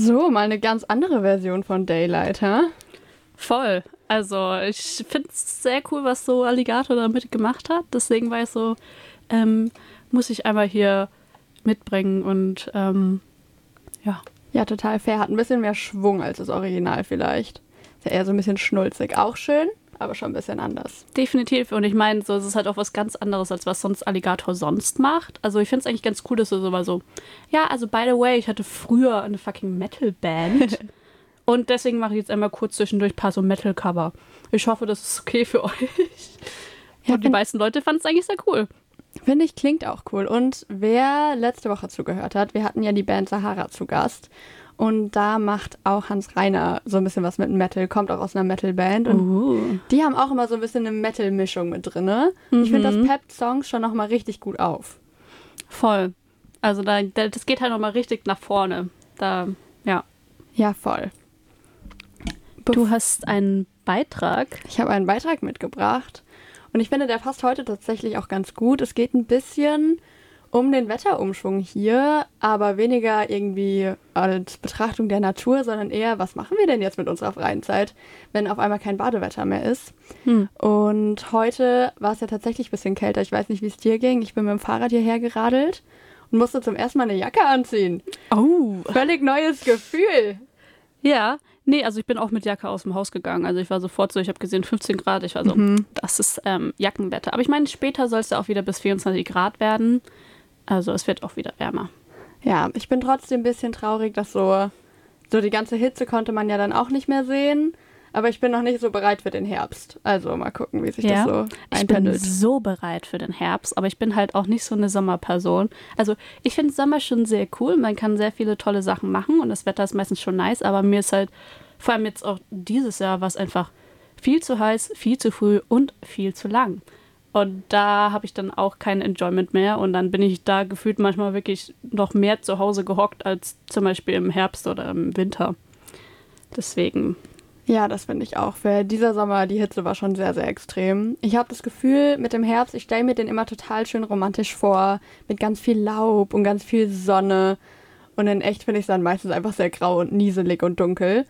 So, mal eine ganz andere Version von Daylight, hä? Voll. Also ich finde es sehr cool, was so Alligator damit gemacht hat. Deswegen war ich so, muss ich einmal hier mitbringen und ja. Ja, total fair. Hat ein bisschen mehr Schwung als das Original vielleicht. Ist ja eher so ein bisschen schnulzig. Auch schön, aber schon ein bisschen anders. Definitiv. Und ich meine, so, es ist halt auch was ganz anderes, als was sonst Alligator sonst macht. Also ich finde es eigentlich ganz cool, dass er so mal so, ja, also by the way, ich hatte früher eine fucking Metal-Band. Und deswegen mache ich jetzt einmal kurz zwischendurch ein paar so Metal-Cover. Ich hoffe, das ist okay für euch. Ja, Und die meisten Leute fanden es eigentlich sehr cool. Finde ich, klingt auch cool. Und wer letzte Woche zugehört hat, wir hatten ja die Band Sahara zu Gast. Und da macht auch Hans Reiner so ein bisschen was mit Metal, kommt auch aus einer Metal-Band. Und die haben auch immer so ein bisschen eine Metal-Mischung mit drin. Ne? Ich finde, das peppt Songs schon nochmal richtig gut auf. Voll. Also das geht halt nochmal richtig nach vorne. Da, ja. Ja, voll. Du hast einen Beitrag. Ich habe einen Beitrag mitgebracht. Und ich finde, der passt heute tatsächlich auch ganz gut. Es geht ein bisschen um den Wetterumschwung hier, aber weniger irgendwie als Betrachtung der Natur, sondern eher, was machen wir denn jetzt mit unserer freien Zeit, wenn auf einmal kein Badewetter mehr ist. Und heute war es ja tatsächlich ein bisschen kälter. Ich weiß nicht, wie es dir ging. Ich bin mit dem Fahrrad hierher geradelt und musste zum ersten Mal eine Jacke anziehen. Oh. Völlig neues Gefühl. Ja, nee, also ich bin auch mit Jacke aus dem Haus gegangen. Also ich war sofort so, ich habe gesehen 15 Grad. Ich war so, das ist Jackenwetter. Aber ich meine, später soll es ja auch wieder bis 24 Grad werden. Also es wird auch wieder wärmer. Ja, ich bin trotzdem ein bisschen traurig, dass so die ganze Hitze konnte man ja dann auch nicht mehr sehen. Aber ich bin noch nicht so bereit für den Herbst. Also mal gucken, wie sich das so einpendelt. Ich bin so bereit für den Herbst, aber ich bin halt auch nicht so eine Sommerperson. Also ich finde Sommer schon sehr cool. Man kann sehr viele tolle Sachen machen und das Wetter ist meistens schon nice. Aber mir ist halt, vor allem jetzt auch dieses Jahr, war es einfach viel zu heiß, viel zu früh und viel zu lang. Und da habe ich dann auch kein Enjoyment mehr. Und dann bin ich da gefühlt manchmal wirklich noch mehr zu Hause gehockt als zum Beispiel im Herbst oder im Winter. Deswegen. Ja, das finde ich auch. Für dieser Sommer, die Hitze war schon sehr, sehr extrem. Ich habe das Gefühl, mit dem Herbst, ich stelle mir den immer total schön romantisch vor, mit ganz viel Laub und ganz viel Sonne. Und in echt finde ich es dann meistens einfach sehr grau und nieselig und dunkel.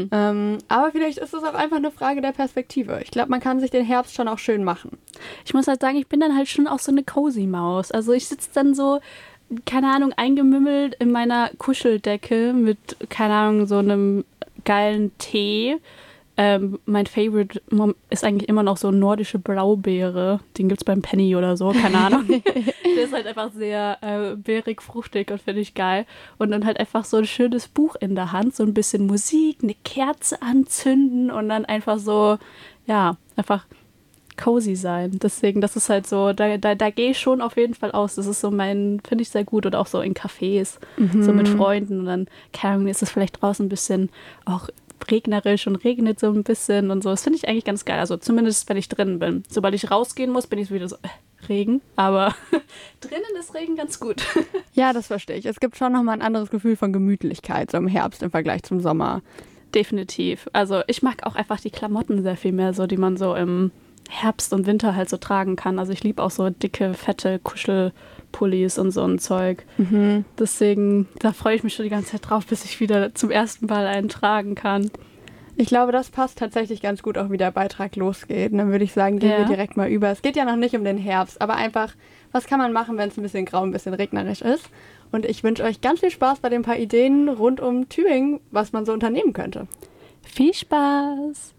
Aber vielleicht ist es auch einfach eine Frage der Perspektive. Ich glaube, man kann sich den Herbst schon auch schön machen. Ich muss halt sagen, ich bin dann halt schon auch so eine cozy Maus. Also ich sitze dann so, keine Ahnung, eingemümmelt in meiner Kuscheldecke mit, keine Ahnung, so einem geilen Tee. Mein Favorite ist eigentlich immer noch so nordische Blaubeere. Den gibt es beim Penny oder so, keine Ahnung. Der ist halt einfach sehr beerig, fruchtig und finde ich geil. Und dann halt einfach so ein schönes Buch in der Hand, so ein bisschen Musik, eine Kerze anzünden und dann einfach so, ja, einfach cozy sein. Deswegen, das ist halt so, da gehe ich schon auf jeden Fall aus. Das ist so finde ich sehr gut. Oder auch so in Cafés, so mit Freunden. Und dann, keine Ahnung, ist es vielleicht draußen ein bisschen auch regnerisch und regnet so ein bisschen und so. Das finde ich eigentlich ganz geil. Also zumindest, wenn ich drinnen bin. Sobald ich rausgehen muss, bin ich wieder so, Regen. Aber drinnen ist Regen ganz gut. Ja, das verstehe ich. Es gibt schon nochmal ein anderes Gefühl von Gemütlichkeit, so im Herbst im Vergleich zum Sommer. Definitiv. Also ich mag auch einfach die Klamotten sehr viel mehr, so die man so im Herbst und Winter halt so tragen kann. Also ich liebe auch so dicke, fette Kuschelpullis und so ein Zeug. Deswegen, da freue ich mich schon die ganze Zeit drauf, bis ich wieder zum ersten Mal einen tragen kann. Ich glaube, das passt tatsächlich ganz gut, auch wie der Beitrag losgeht. Und dann würde ich sagen, gehen wir direkt mal über. Es geht ja noch nicht um den Herbst, aber einfach, was kann man machen, wenn es ein bisschen grau, ein bisschen regnerisch ist? Und ich wünsche euch ganz viel Spaß bei den paar Ideen rund um Tübingen, was man so unternehmen könnte. Viel Spaß!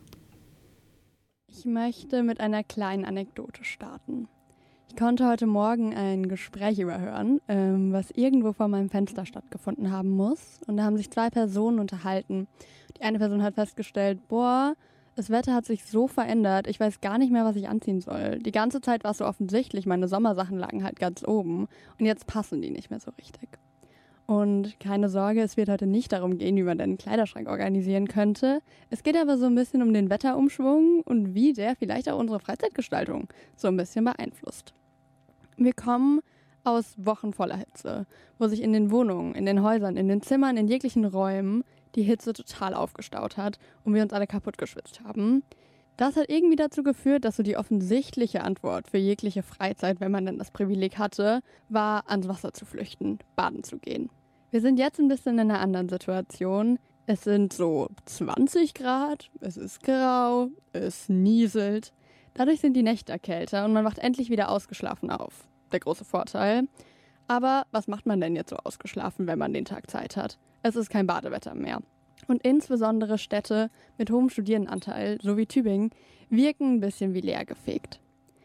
Ich möchte mit einer kleinen Anekdote starten. Ich konnte heute Morgen ein Gespräch überhören, was irgendwo vor meinem Fenster stattgefunden haben muss. Und da haben sich 2 Personen unterhalten. Die eine Person hat festgestellt, das Wetter hat sich so verändert, ich weiß gar nicht mehr, was ich anziehen soll. Die ganze Zeit war es so offensichtlich, meine Sommersachen lagen halt ganz oben. Und jetzt passen die nicht mehr so richtig. Und keine Sorge, es wird heute nicht darum gehen, wie man den Kleiderschrank organisieren könnte. Es geht aber so ein bisschen um den Wetterumschwung und wie der vielleicht auch unsere Freizeitgestaltung so ein bisschen beeinflusst. Wir kommen aus Wochen voller Hitze, wo sich in den Wohnungen, in den Häusern, in den Zimmern, in jeglichen Räumen die Hitze total aufgestaut hat und wir uns alle kaputt geschwitzt haben. Das hat irgendwie dazu geführt, dass so die offensichtliche Antwort für jegliche Freizeit, wenn man dann das Privileg hatte, war, ans Wasser zu flüchten, baden zu gehen. Wir sind jetzt ein bisschen in einer anderen Situation. Es sind so 20 Grad, es ist grau, es nieselt. Dadurch sind die Nächte kälter und man wacht endlich wieder ausgeschlafen auf. Der große Vorteil. Aber was macht man denn jetzt so ausgeschlafen, wenn man den Tag Zeit hat? Es ist kein Badewetter mehr. Und insbesondere Städte mit hohem Studierendenanteil, so wie Tübingen, wirken ein bisschen wie leergefegt.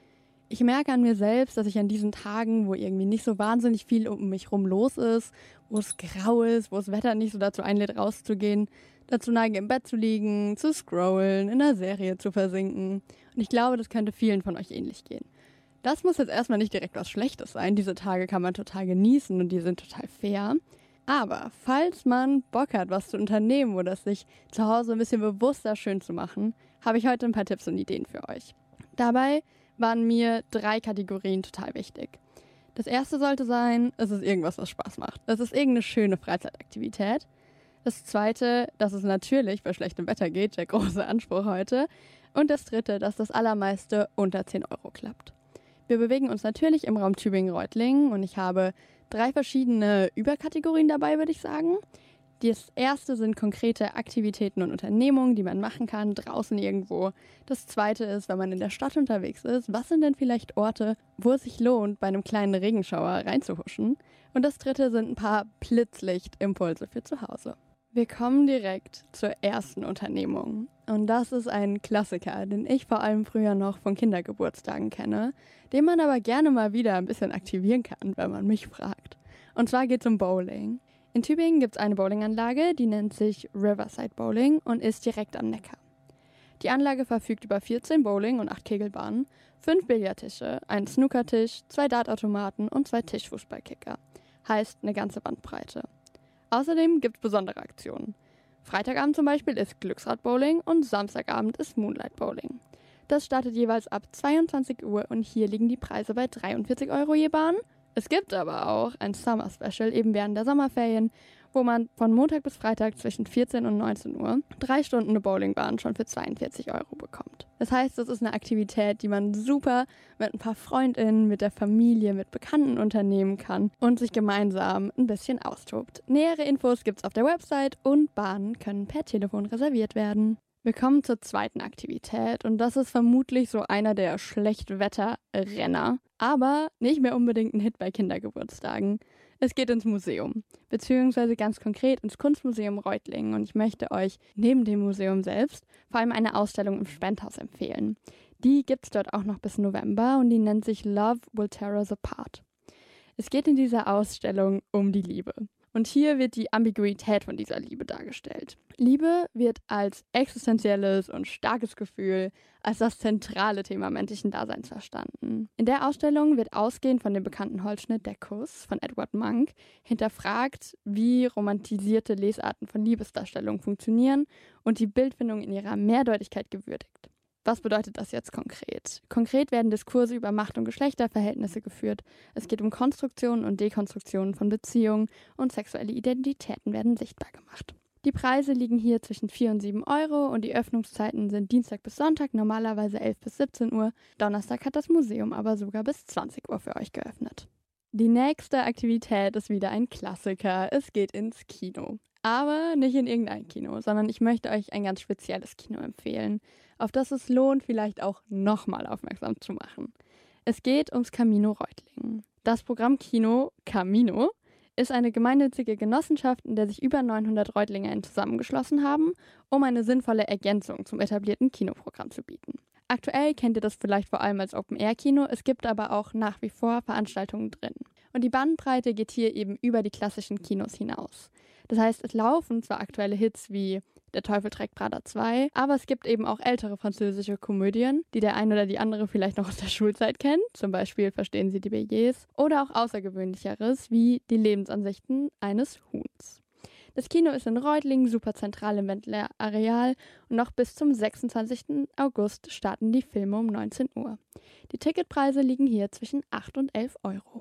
Ich merke an mir selbst, dass ich an diesen Tagen, wo irgendwie nicht so wahnsinnig viel um mich rum los ist, wo es grau ist, wo das Wetter nicht so dazu einlädt, rauszugehen, dazu neige, im Bett zu liegen, zu scrollen, in einer Serie zu versinken. Und ich glaube, das könnte vielen von euch ähnlich gehen. Das muss jetzt erstmal nicht direkt was Schlechtes sein. Diese Tage kann man total genießen und die sind total fair. Aber falls man Bock hat, was zu unternehmen oder sich zu Hause ein bisschen bewusster schön zu machen, habe ich heute ein paar Tipps und Ideen für euch. Dabei waren mir 3 Kategorien total wichtig. Das erste sollte sein, es ist irgendwas, was Spaß macht. Es ist irgendeine schöne Freizeitaktivität. Das zweite, dass es natürlich bei schlechtem Wetter geht, der große Anspruch heute. Und das dritte, dass das Allermeiste unter 10 Euro klappt. Wir bewegen uns natürlich im Raum Tübingen-Reutlingen und ich habe 3 verschiedene Überkategorien dabei, würde ich sagen. Das erste sind konkrete Aktivitäten und Unternehmungen, die man machen kann, draußen irgendwo. Das zweite ist, wenn man in der Stadt unterwegs ist, was sind denn vielleicht Orte, wo es sich lohnt, bei einem kleinen Regenschauer reinzuhuschen? Und das dritte sind ein paar Blitzlichtimpulse für zu Hause. Wir kommen direkt zur ersten Unternehmung. Und das ist ein Klassiker, den ich vor allem früher noch von Kindergeburtstagen kenne, den man aber gerne mal wieder ein bisschen aktivieren kann, wenn man mich fragt. Und zwar geht es um Bowling. In Tübingen gibt es eine Bowlinganlage, die nennt sich Riverside Bowling und ist direkt am Neckar. Die Anlage verfügt über 14 Bowling- und 8 Kegelbahnen, 5 Billardtische, einen Snookertisch, 2 Dartautomaten und 2 Tischfußballkicker. Heißt eine ganze Bandbreite. Außerdem gibt es besondere Aktionen. Freitagabend zum Beispiel ist Glücksrad-Bowling und Samstagabend ist Moonlight Bowling. Das startet jeweils ab 22 Uhr und hier liegen die Preise bei 43 Euro je Bahn. Es gibt aber auch ein Summer Special eben während der Sommerferien, wo man von Montag bis Freitag zwischen 14 und 19 Uhr 3 Stunden eine Bowlingbahn schon für 42 Euro bekommt. Das heißt, das ist eine Aktivität, die man super mit ein paar FreundInnen, mit der Familie, mit Bekannten unternehmen kann und sich gemeinsam ein bisschen austobt. Nähere Infos gibt's auf der Website und Bahnen können per Telefon reserviert werden. Wir kommen zur zweiten Aktivität und das ist vermutlich so einer der Schlechtwetterrenner, aber nicht mehr unbedingt ein Hit bei Kindergeburtstagen. Es geht ins Museum, beziehungsweise ganz konkret ins Kunstmuseum Reutlingen und ich möchte euch neben dem Museum selbst vor allem eine Ausstellung im Spendhaus empfehlen. Die gibt's dort auch noch bis November und die nennt sich Love Will Tear Us Apart. Es geht in dieser Ausstellung um die Liebe. Und hier wird die Ambiguität von dieser Liebe dargestellt. Liebe wird als existenzielles und starkes Gefühl, als das zentrale Thema menschlichen Daseins verstanden. In der Ausstellung wird ausgehend von dem bekannten Holzschnitt Der Kuss von Edward Munch hinterfragt, wie romantisierte Lesarten von Liebesdarstellungen funktionieren und die Bildfindung in ihrer Mehrdeutigkeit gewürdigt. Was bedeutet das jetzt konkret? Konkret werden Diskurse über Macht- und Geschlechterverhältnisse geführt. Es geht um Konstruktionen und Dekonstruktionen von Beziehungen und sexuelle Identitäten werden sichtbar gemacht. Die Preise liegen hier zwischen 4 und 7 Euro und die Öffnungszeiten sind Dienstag bis Sonntag, normalerweise 11 bis 17 Uhr. Donnerstag hat das Museum aber sogar bis 20 Uhr für euch geöffnet. Die nächste Aktivität ist wieder ein Klassiker. Es geht ins Kino. Aber nicht in irgendein Kino, sondern ich möchte euch ein ganz spezielles Kino empfehlen, auf das es lohnt, vielleicht auch nochmal aufmerksam zu machen. Es geht ums Camino Reutlingen. Das Programm Kino Camino ist eine gemeinnützige Genossenschaft, in der sich über 900 ReutlingerInnen zusammengeschlossen haben, um eine sinnvolle Ergänzung zum etablierten Kinoprogramm zu bieten. Aktuell kennt ihr das vielleicht vor allem als Open-Air-Kino, es gibt aber auch nach wie vor Veranstaltungen drin. Und die Bandbreite geht hier eben über die klassischen Kinos hinaus. Das heißt, es laufen zwar aktuelle Hits wie Der Teufel trägt Prada 2, aber es gibt eben auch ältere französische Komödien, die der ein oder die andere vielleicht noch aus der Schulzeit kennt, zum Beispiel Verstehen Sie die Billets, oder auch Außergewöhnlicheres wie Die Lebensansichten eines Huhns. Das Kino ist in Reutlingen, super zentral im Wendler Areal und noch bis zum 26. August starten die Filme um 19 Uhr. Die Ticketpreise liegen hier zwischen 8 und 11 Euro.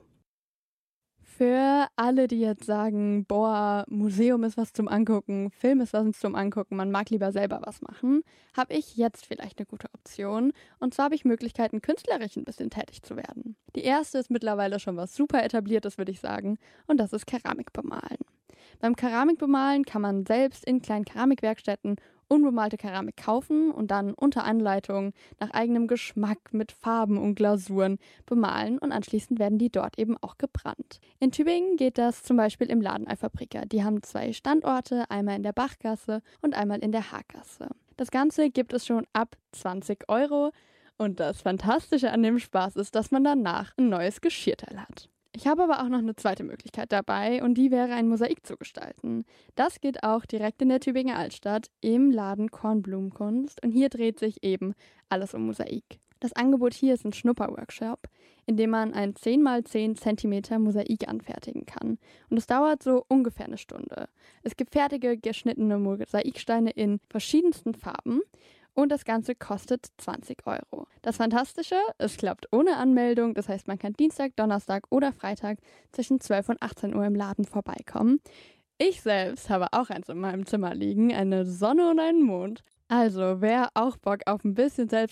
Für alle, die jetzt sagen, boah, Museum ist was zum Angucken, Film ist was zum Angucken, man mag lieber selber was machen, habe ich jetzt vielleicht eine gute Option. Und zwar habe ich Möglichkeiten, künstlerisch ein bisschen tätig zu werden. Die erste ist mittlerweile schon was super etabliertes, würde ich sagen, und das ist Keramik bemalen. Beim Keramikbemalen kann man selbst in kleinen Keramikwerkstätten unbemalte Keramik kaufen und dann unter Anleitung nach eigenem Geschmack mit Farben und Glasuren bemalen und anschließend werden die dort eben auch gebrannt. In Tübingen geht das zum Beispiel im Laden Alfabrika. Die haben 2 Standorte, einmal in der Bachgasse und einmal in der Haaggasse. Das Ganze gibt es schon ab 20 € und das Fantastische an dem Spaß ist, dass man danach ein neues Geschirrteil hat. Ich habe aber auch noch eine zweite Möglichkeit dabei und die wäre, ein Mosaik zu gestalten. Das geht auch direkt in der Tübinger Altstadt im Laden Kornblumenkunst und hier dreht sich eben alles um Mosaik. Das Angebot hier ist ein Schnupperworkshop, in dem man ein 10x10 cm Mosaik anfertigen kann. Und es dauert so ungefähr eine Stunde. Es gibt fertige, geschnittene Mosaiksteine in verschiedensten Farben. Und das Ganze kostet 20 €. Das Fantastische, es klappt ohne Anmeldung. Das heißt, man kann Dienstag, Donnerstag oder Freitag zwischen 12 und 18 Uhr im Laden vorbeikommen. Ich selbst habe auch eins in meinem Zimmer liegen, eine Sonne und einen Mond. Also, wer auch Bock auf ein bisschen